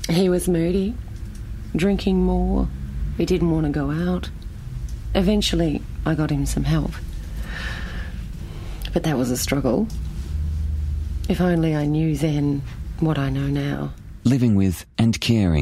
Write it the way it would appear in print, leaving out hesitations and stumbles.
He was moody, drinking more. He didn't want to go out. Eventually, I got him some help. But that was a struggle. If only I knew then what I know now. Living with and caring